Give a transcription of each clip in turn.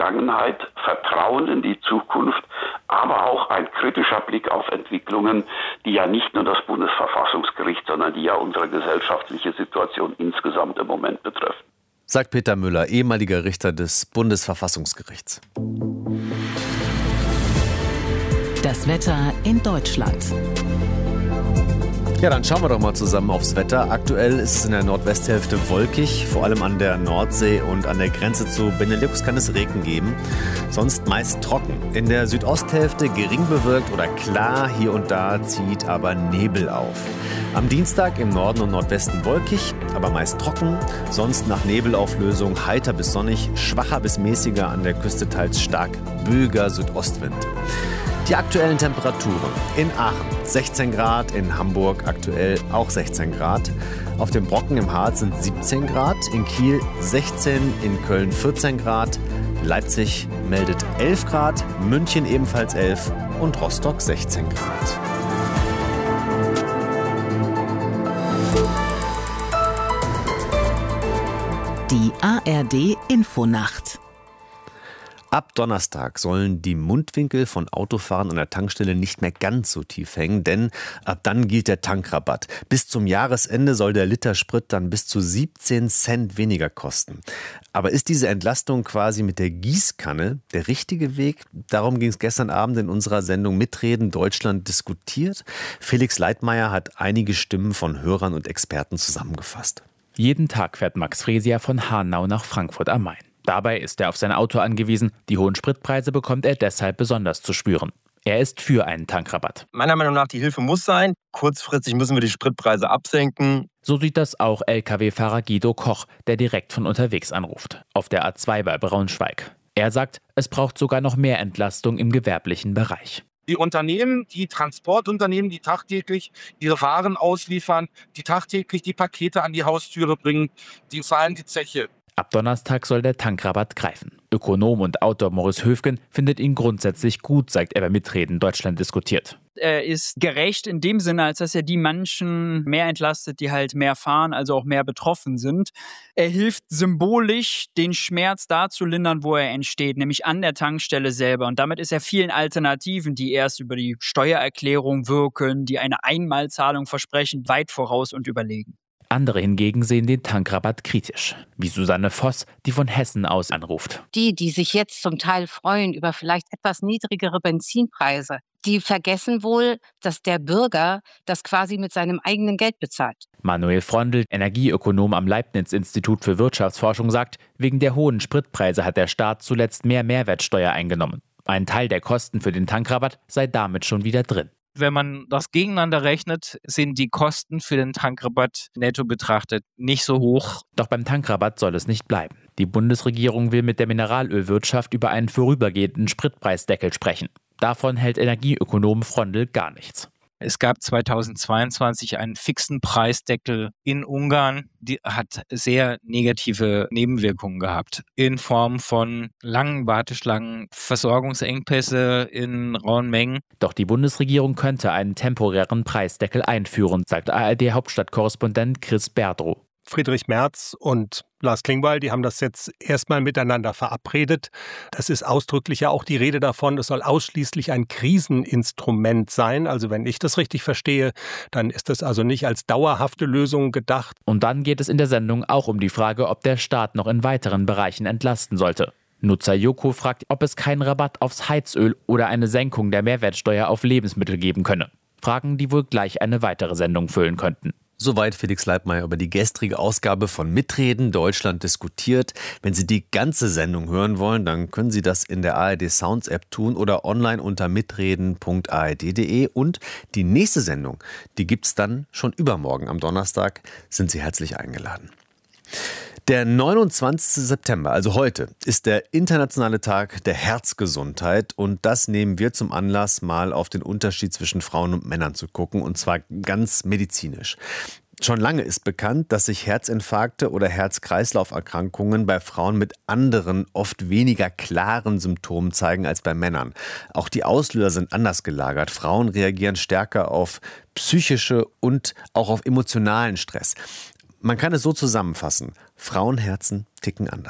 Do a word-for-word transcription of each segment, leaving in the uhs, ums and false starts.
Vergangenheit, Vertrauen in die Zukunft, aber auch ein kritischer Blick auf Entwicklungen, die ja nicht nur das Bundesverfassungsgericht, sondern die ja unsere gesellschaftliche Situation insgesamt im Moment betreffen. Sagt Peter Müller, ehemaliger Richter des Bundesverfassungsgerichts. Das Wetter in Deutschland. Ja, dann schauen wir doch mal zusammen aufs Wetter. Aktuell ist es in der Nordwesthälfte wolkig, vor allem an der Nordsee und an der Grenze zu Benelux kann es Regen geben. Sonst meist trocken. In der Südosthälfte gering bewölkt oder klar, hier und da zieht aber Nebel auf. Am Dienstag im Norden und Nordwesten wolkig, aber meist trocken. Sonst nach Nebelauflösung heiter bis sonnig, schwacher bis mäßiger, an der Küste teils stark böiger Südostwind. Die aktuellen Temperaturen: in Aachen sechzehn Grad, in Hamburg aktuell auch sechzehn Grad. Auf dem Brocken im Harz sind siebzehn Grad, in Kiel sechzehn, in Köln vierzehn Grad, Leipzig meldet elf Grad, München ebenfalls elf und Rostock sechzehn Grad. Die A R D Infonacht. Ab Donnerstag sollen die Mundwinkel von Autofahrern an der Tankstelle nicht mehr ganz so tief hängen, denn ab dann gilt der Tankrabatt. Bis zum Jahresende soll der Liter Sprit dann bis zu siebzehn Cent weniger kosten. Aber ist diese Entlastung quasi mit der Gießkanne der richtige Weg? Darum ging es gestern Abend in unserer Sendung Mitreden Deutschland diskutiert. Felix Leitmayr hat einige Stimmen von Hörern und Experten zusammengefasst. Jeden Tag fährt Max Fresier von Hanau nach Frankfurt am Main. Dabei ist er auf sein Auto angewiesen. Die hohen Spritpreise bekommt er deshalb besonders zu spüren. Er ist für einen Tankrabatt. Meiner Meinung nach, die Hilfe muss sein. Kurzfristig müssen wir die Spritpreise absenken. So sieht das auch L K W-Fahrer Guido Koch, der direkt von unterwegs anruft. Auf der A zwei bei Braunschweig. Er sagt, es braucht sogar noch mehr Entlastung im gewerblichen Bereich. Die Unternehmen, die Transportunternehmen, die tagtäglich ihre Waren ausliefern, die tagtäglich die Pakete an die Haustüre bringen, die zahlen die Zeche. Ab Donnerstag soll der Tankrabatt greifen. Ökonom und Autor Morris Höfgen findet ihn grundsätzlich gut, sagt er bei Mitreden Deutschland diskutiert. Er ist gerecht in dem Sinne, als dass er die Menschen mehr entlastet, die halt mehr fahren, also auch mehr betroffen sind. Er hilft symbolisch, den Schmerz da zu lindern, wo er entsteht, nämlich an der Tankstelle selber. Und damit ist er vielen Alternativen, die erst über die Steuererklärung wirken, die eine Einmalzahlung versprechen, weit voraus und überlegen. Andere hingegen sehen den Tankrabatt kritisch, wie Susanne Voss, die von Hessen aus anruft. Die, die sich jetzt zum Teil freuen über vielleicht etwas niedrigere Benzinpreise, die vergessen wohl, dass der Bürger das quasi mit seinem eigenen Geld bezahlt. Manuel Frondl, Energieökonom am Leibniz-Institut für Wirtschaftsforschung, sagt, wegen der hohen Spritpreise hat der Staat zuletzt mehr Mehrwertsteuer eingenommen. Ein Teil der Kosten für den Tankrabatt sei damit schon wieder drin. Wenn man das gegeneinander rechnet, sind die Kosten für den Tankrabatt netto betrachtet nicht so hoch. Doch beim Tankrabatt soll es nicht bleiben. Die Bundesregierung will mit der Mineralölwirtschaft über einen vorübergehenden Spritpreisdeckel sprechen. Davon hält Energieökonom Frondl gar nichts. Es gab zweitausendzweiundzwanzig einen fixen Preisdeckel in Ungarn. Die hat sehr negative Nebenwirkungen gehabt. In Form von langen Warteschlangen, Versorgungsengpässe in rauen Mengen. Doch die Bundesregierung könnte einen temporären Preisdeckel einführen, sagt A R D-Hauptstadtkorrespondent Chris Berdrow. Friedrich Merz und Lars Klingbeil, die haben das jetzt erstmal miteinander verabredet. Es ist ausdrücklich ja auch die Rede davon, es soll ausschließlich ein Kriseninstrument sein. Also wenn ich das richtig verstehe, dann ist das also nicht als dauerhafte Lösung gedacht. Und dann geht es in der Sendung auch um die Frage, ob der Staat noch in weiteren Bereichen entlasten sollte. Nutzer Joko fragt, ob es keinen Rabatt aufs Heizöl oder eine Senkung der Mehrwertsteuer auf Lebensmittel geben könne. Fragen, die wohl gleich eine weitere Sendung füllen könnten. Soweit Felix Leitmayr über die gestrige Ausgabe von Mitreden Deutschland diskutiert. Wenn Sie die ganze Sendung hören wollen, dann können Sie das in der A R D Sounds App tun oder online unter mitreden punkt a r d punkt d e. Und die nächste Sendung, die gibt's dann schon übermorgen am Donnerstag. Sind Sie herzlich eingeladen. Der neunundzwanzigste September, also heute, ist der internationale Tag der Herzgesundheit und das nehmen wir zum Anlass, mal auf den Unterschied zwischen Frauen und Männern zu gucken, und zwar ganz medizinisch. Schon lange ist bekannt, dass sich Herzinfarkte oder Herz-Kreislauf-Erkrankungen bei Frauen mit anderen, oft weniger klaren Symptomen zeigen als bei Männern. Auch die Auslöser sind anders gelagert. Frauen reagieren stärker auf psychische und auch auf emotionalen Stress. Man kann es so zusammenfassen: Frauenherzen ticken anders.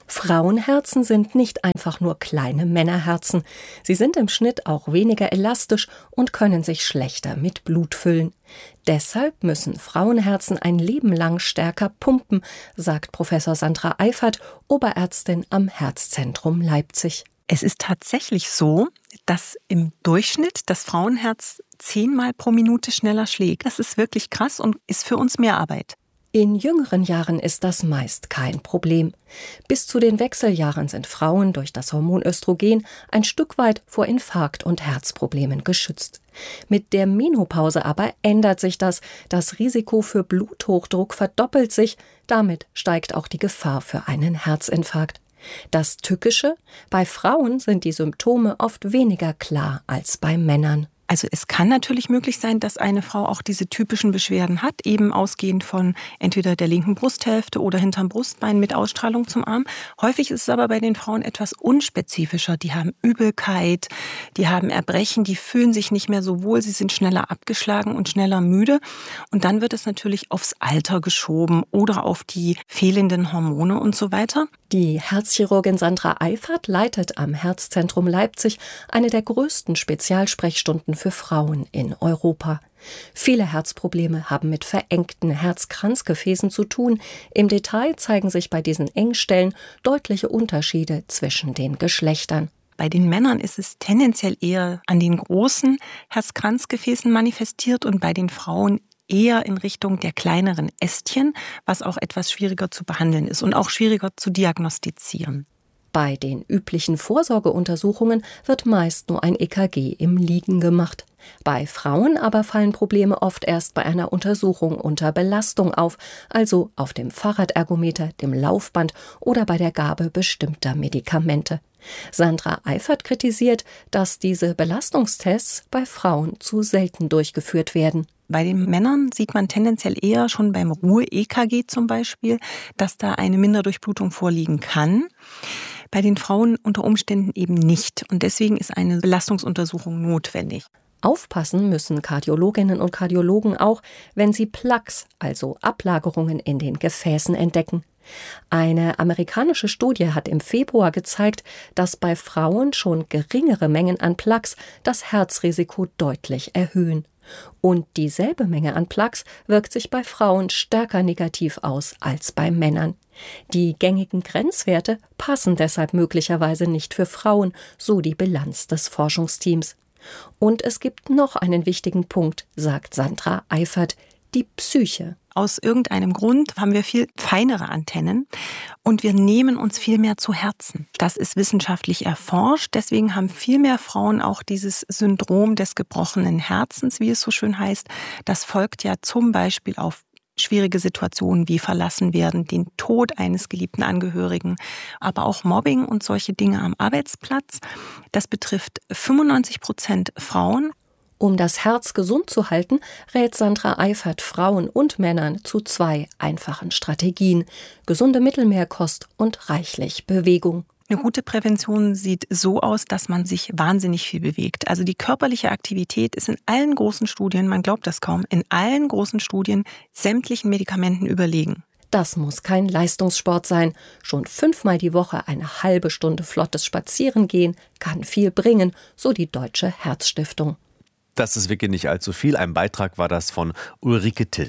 Frauenherzen sind nicht einfach nur kleine Männerherzen. Sie sind im Schnitt auch weniger elastisch und können sich schlechter mit Blut füllen. Deshalb müssen Frauenherzen ein Leben lang stärker pumpen, sagt Professor Sandra Eifert, Oberärztin am Herzzentrum Leipzig. Es ist tatsächlich so, dass im Durchschnitt das Frauenherz zehnmal pro Minute schneller schlägt. Das ist wirklich krass und ist für uns mehr Arbeit. In jüngeren Jahren ist das meist kein Problem. Bis zu den Wechseljahren sind Frauen durch das Hormon Östrogen ein Stück weit vor Infarkt- und Herzproblemen geschützt. Mit der Menopause aber ändert sich das. Das Risiko für Bluthochdruck verdoppelt sich. Damit steigt auch die Gefahr für einen Herzinfarkt. Das Tückische: Bei Frauen sind die Symptome oft weniger klar als bei Männern. Also es kann natürlich möglich sein, dass eine Frau auch diese typischen Beschwerden hat, eben ausgehend von entweder der linken Brusthälfte oder hinterm Brustbein mit Ausstrahlung zum Arm. Häufig ist es aber bei den Frauen etwas unspezifischer. Die haben Übelkeit, die haben Erbrechen, die fühlen sich nicht mehr so wohl, sie sind schneller abgeschlagen und schneller müde. Und dann wird es natürlich aufs Alter geschoben oder auf die fehlenden Hormone und so weiter. Die Herzchirurgin Sandra Eifert leitet am Herzzentrum Leipzig eine der größten Spezialsprechstunden für Frauen in Europa. Viele Herzprobleme haben mit verengten Herzkranzgefäßen zu tun. Im Detail zeigen sich bei diesen Engstellen deutliche Unterschiede zwischen den Geschlechtern. Bei den Männern ist es tendenziell eher an den großen Herzkranzgefäßen manifestiert und bei den Frauen eher in Richtung der kleineren Ästchen, was auch etwas schwieriger zu behandeln ist und auch schwieriger zu diagnostizieren. Bei den üblichen Vorsorgeuntersuchungen wird meist nur ein E K G im Liegen gemacht. Bei Frauen aber fallen Probleme oft erst bei einer Untersuchung unter Belastung auf, also auf dem Fahrradergometer, dem Laufband oder bei der Gabe bestimmter Medikamente. Sandra Eifert kritisiert, dass diese Belastungstests bei Frauen zu selten durchgeführt werden. Bei den Männern sieht man tendenziell eher schon beim Ruhe-E K G zum Beispiel, dass da eine Minderdurchblutung vorliegen kann. Bei den Frauen unter Umständen eben nicht. Und deswegen ist eine Belastungsuntersuchung notwendig. Aufpassen müssen Kardiologinnen und Kardiologen auch, wenn sie Plaques, also Ablagerungen in den Gefäßen, entdecken. Eine amerikanische Studie hat im Februar gezeigt, dass bei Frauen schon geringere Mengen an Plaques das Herzrisiko deutlich erhöhen. Und dieselbe Menge an Plaques wirkt sich bei Frauen stärker negativ aus als bei Männern. Die gängigen Grenzwerte passen deshalb möglicherweise nicht für Frauen, so die Bilanz des Forschungsteams. Und es gibt noch einen wichtigen Punkt, sagt Sandra Eifert: die Psyche. Aus irgendeinem Grund haben wir viel feinere Antennen und wir nehmen uns viel mehr zu Herzen. Das ist wissenschaftlich erforscht. Deswegen haben viel mehr Frauen auch dieses Syndrom des gebrochenen Herzens, wie es so schön heißt. Das folgt ja zum Beispiel auf schwierige Situationen wie verlassen werden, den Tod eines geliebten Angehörigen, aber auch Mobbing und solche Dinge am Arbeitsplatz. Das betrifft fünfundneunzig Prozent Frauen. Um das Herz gesund zu halten, rät Sandra Eifert Frauen und Männern zu zwei einfachen Strategien: gesunde Mittelmeerkost und reichlich Bewegung. Eine gute Prävention sieht so aus, dass man sich wahnsinnig viel bewegt. Also die körperliche Aktivität ist in allen großen Studien, man glaubt das kaum, in allen großen Studien sämtlichen Medikamenten überlegen. Das muss kein Leistungssport sein. Schon fünfmal die Woche eine halbe Stunde flottes Spazierengehen kann viel bringen, so die Deutsche Herzstiftung. Das ist wirklich nicht allzu viel. Ein Beitrag war das von Ulrike Till.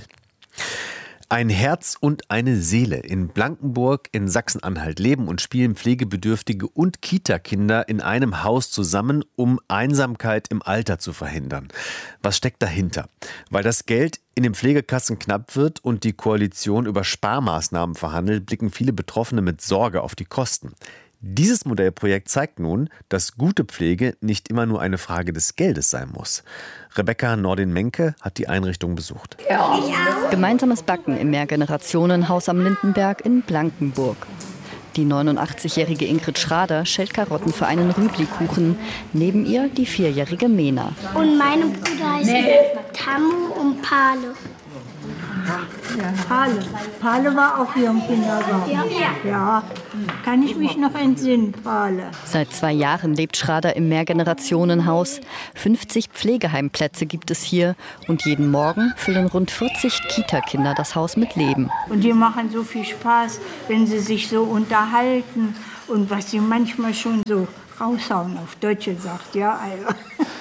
Ein Herz und eine Seele. In Blankenburg in Sachsen-Anhalt leben und spielen Pflegebedürftige und Kita-Kinder in einem Haus zusammen, um Einsamkeit im Alter zu verhindern. Was steckt dahinter? Weil das Geld in den Pflegekassen knapp wird und die Koalition über Sparmaßnahmen verhandelt, blicken viele Betroffene mit Sorge auf die Kosten. Dieses Modellprojekt zeigt nun, dass gute Pflege nicht immer nur eine Frage des Geldes sein muss. Rebecca Nordin-Menke hat die Einrichtung besucht. Ja. Gemeinsames Backen im Mehrgenerationenhaus am Lindenberg in Blankenburg. Die neunundachtzigjährige Ingrid Schrader schält Karotten für einen Rüblikuchen. Neben ihr die vierjährige Mena. Und meine Brüder heißen nee. Tamu und Pale. Ja, Pale. Pale war auch hier im Kindergarten. Ja. Ja, Kann ich mich noch entsinnen, Paule? Seit zwei Jahren lebt Schrader im Mehrgenerationenhaus. fünfzig Pflegeheimplätze gibt es hier. Und jeden Morgen füllen rund vierzig Kita-Kinder das Haus mit Leben. Und die machen so viel Spaß, wenn sie sich so unterhalten. Und was sie manchmal schon so raushauen, auf Deutsch gesagt, ja, also.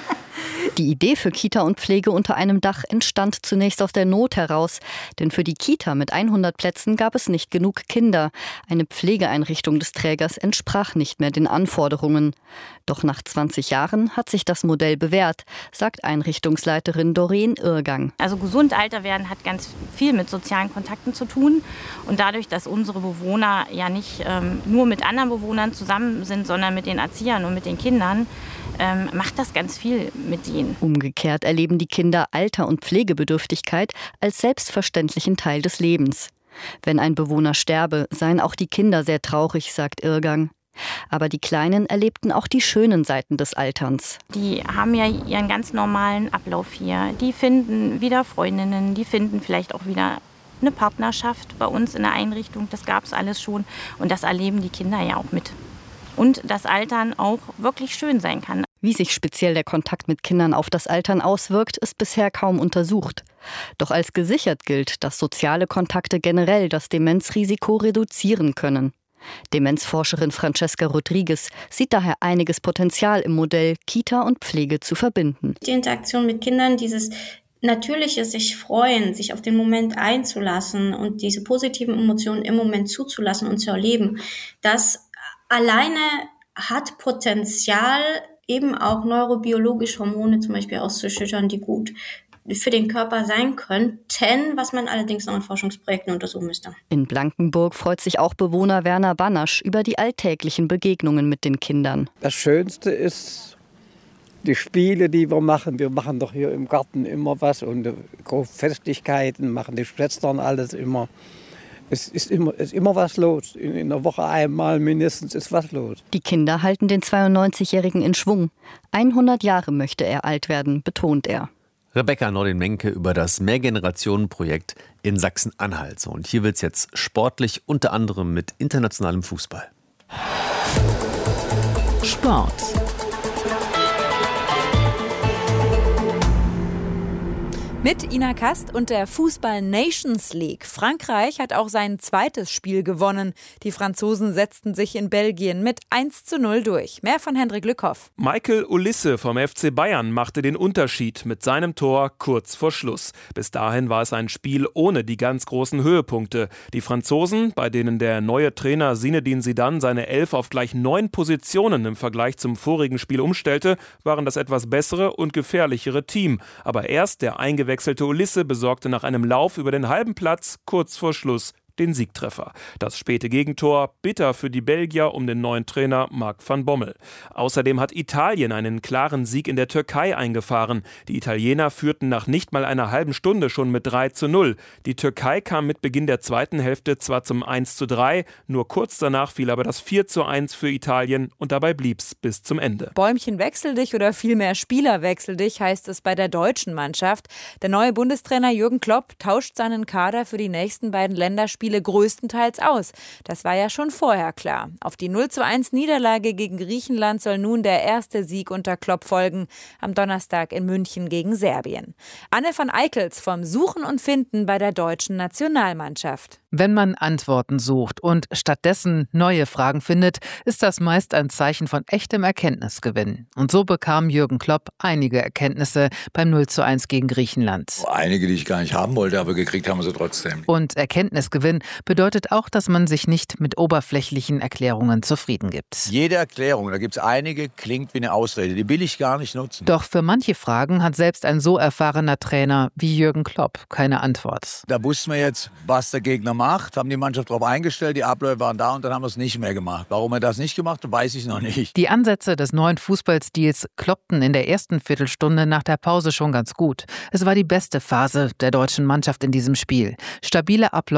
Die Idee für Kita und Pflege unter einem Dach entstand zunächst aus der Not heraus. Denn für die Kita mit hundert Plätzen gab es nicht genug Kinder. Eine Pflegeeinrichtung des Trägers entsprach nicht mehr den Anforderungen. Doch nach zwanzig Jahren hat sich das Modell bewährt, sagt Einrichtungsleiterin Doreen Irrgang. Also gesund alter werden hat ganz viel mit sozialen Kontakten zu tun. Und dadurch, dass unsere Bewohner ja nicht ähm, nur mit anderen Bewohnern zusammen sind, sondern mit den Erziehern und mit den Kindern, ähm, macht das ganz viel mit ihnen. Umgekehrt erleben die Kinder Alter- und Pflegebedürftigkeit als selbstverständlichen Teil des Lebens. Wenn ein Bewohner sterbe, seien auch die Kinder sehr traurig, sagt Irrgang. Aber die Kleinen erlebten auch die schönen Seiten des Alterns. Die haben ja ihren ganz normalen Ablauf hier. Die finden wieder Freundinnen, die finden vielleicht auch wieder eine Partnerschaft bei uns in der Einrichtung. Das gab es alles schon und das erleben die Kinder ja auch mit. Und dass Altern auch wirklich schön sein kann. Wie sich speziell der Kontakt mit Kindern auf das Altern auswirkt, ist bisher kaum untersucht. Doch als gesichert gilt, dass soziale Kontakte generell das Demenzrisiko reduzieren können. Demenzforscherin Francesca Rodriguez sieht daher einiges Potenzial im Modell, Kita und Pflege zu verbinden. Die Interaktion mit Kindern, dieses natürliche sich freuen, sich auf den Moment einzulassen und diese positiven Emotionen im Moment zuzulassen und zu erleben, das alleine hat Potenzial, eben auch neurobiologische Hormone zum Beispiel auszuschüttern, die gut für den Körper sein könnten, was man allerdings noch in Forschungsprojekten untersuchen müsste. In Blankenburg freut sich auch Bewohner Werner Banasch über die alltäglichen Begegnungen mit den Kindern. Das Schönste ist die Spiele, die wir machen. Wir machen doch hier im Garten immer was und Festlichkeiten, machen die Schwestern alles immer. Es ist immer, ist immer was los. In, in der Woche einmal mindestens ist was los. Die Kinder halten den zweiundneunzigjährigen in Schwung. hundert Jahre möchte er alt werden, betont er. Rebecca Nordin-Menke über das Mehrgenerationen-Projekt in Sachsen-Anhalt. So, und hier wird es jetzt sportlich, unter anderem mit internationalem Fußball. Sport. Mit Ina Kast und der Fußball Nations League. Frankreich hat auch sein zweites Spiel gewonnen. Die Franzosen setzten sich in Belgien mit eins zu null durch. Mehr von Hendrik Lückhoff. Michael Olise vom F C Bayern machte den Unterschied mit seinem Tor kurz vor Schluss. Bis dahin war es ein Spiel ohne die ganz großen Höhepunkte. Die Franzosen, bei denen der neue Trainer Zinedine Zidane seine Elf auf gleich neun Positionen im Vergleich zum vorigen Spiel umstellte, waren das etwas bessere und gefährlichere Team. Aber erst der eingewechselte Wechselte Olise besorgte nach einem Lauf über den halben Platz kurz vor Schluss den Siegtreffer. Das späte Gegentor bitter für die Belgier um den neuen Trainer Marc van Bommel. Außerdem hat Italien einen klaren Sieg in der Türkei eingefahren. Die Italiener führten nach nicht mal einer halben Stunde schon mit drei zu null. Die Türkei kam mit Beginn der zweiten Hälfte zwar zum eins zu drei, nur kurz danach fiel aber das vier zu eins für Italien und dabei blieb's bis zum Ende. Bäumchen wechsel dich oder vielmehr Spieler wechsel dich, heißt es bei der deutschen Mannschaft. Der neue Bundestrainer Jürgen Klopp tauscht seinen Kader für die nächsten beiden Länderspiele größtenteils aus. Das war ja schon vorher klar. Auf die null zu eins Niederlage gegen Griechenland soll nun der erste Sieg unter Klopp folgen, am Donnerstag in München gegen Serbien. Anne van Eickels vom Suchen und Finden bei der deutschen Nationalmannschaft. Wenn man Antworten sucht und stattdessen neue Fragen findet, ist das meist ein Zeichen von echtem Erkenntnisgewinn. Und so bekam Jürgen Klopp einige Erkenntnisse beim null zu eins gegen Griechenland. Einige, die ich gar nicht haben wollte, aber gekriegt haben wir sie trotzdem. Und Erkenntnisgewinn bedeutet auch, dass man sich nicht mit oberflächlichen Erklärungen zufrieden gibt. Jede Erklärung, da gibt es einige, klingt wie eine Ausrede. Die will ich gar nicht nutzen. Doch für manche Fragen hat selbst ein so erfahrener Trainer wie Jürgen Klopp keine Antwort. Da wussten wir jetzt, was der Gegner macht. Gemacht, haben die Mannschaft darauf eingestellt, die Abläufe waren da und dann haben wir es nicht mehr gemacht. Warum er das nicht gemacht hat, weiß ich noch nicht. Die Ansätze des neuen Fußballstils kloppten in der ersten Viertelstunde nach der Pause schon ganz gut. Es war die beste Phase der deutschen Mannschaft in diesem Spiel. Stabile Abläufe im Ball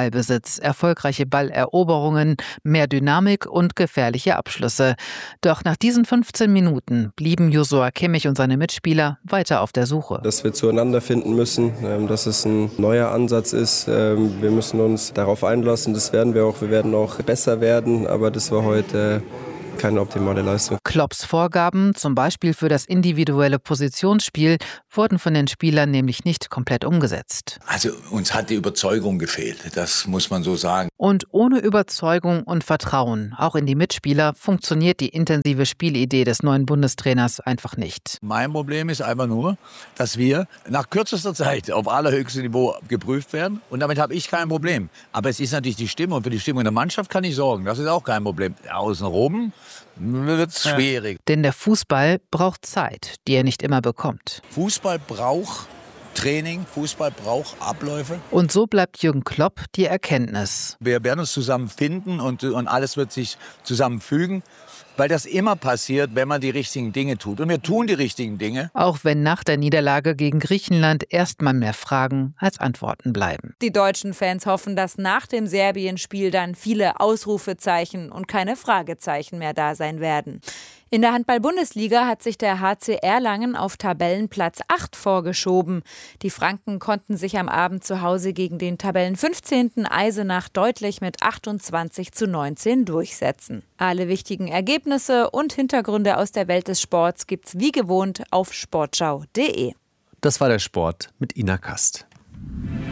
Ballbesitz, erfolgreiche Balleroberungen, mehr Dynamik und gefährliche Abschlüsse. Doch nach diesen fünfzehn Minuten blieben Joshua Kimmich und seine Mitspieler weiter auf der Suche. Dass wir zueinander finden müssen, dass es ein neuer Ansatz ist. Wir müssen uns darauf einlassen, das werden wir auch. Wir werden auch besser werden, aber das war heute keine optimale Leistung. Klopps Vorgaben, zum Beispiel für das individuelle Positionsspiel, wurden von den Spielern nämlich nicht komplett umgesetzt. Also uns hat die Überzeugung gefehlt, das muss man so sagen. Und ohne Überzeugung und Vertrauen, auch in die Mitspieler, funktioniert die intensive Spielidee des neuen Bundestrainers einfach nicht. Mein Problem ist einfach nur, dass wir nach kürzester Zeit auf allerhöchstem Niveau geprüft werden. Und damit habe ich kein Problem. Aber es ist natürlich die Stimmung. Und für die Stimmung in der Mannschaft kann ich sorgen. Das ist auch kein Problem. Außenrum wird es schwierig. Denn der Fußball braucht Zeit, die er nicht immer bekommt. Fußball braucht Training, Fußball braucht Abläufe. Und so bleibt Jürgen Klopp die Erkenntnis. Wir werden uns zusammen finden und, und alles wird sich zusammenfügen. Weil das immer passiert, wenn man die richtigen Dinge tut. Und wir tun die richtigen Dinge. Auch wenn nach der Niederlage gegen Griechenland erstmal mehr Fragen als Antworten bleiben. Die deutschen Fans hoffen, dass nach dem Serbien-Spiel dann viele Ausrufezeichen und keine Fragezeichen mehr da sein werden. In der Handball-Bundesliga hat sich der H C Erlangen auf Tabellenplatz acht vorgeschoben. Die Franken konnten sich am Abend zu Hause gegen den Tabellenfünfzehnten Eisenach deutlich mit achtundzwanzig zu neunzehn durchsetzen. Alle wichtigen Ergebnisse und Hintergründe aus der Welt des Sports gibt's wie gewohnt auf sportschau punkt de. Das war der Sport mit Ina Kast.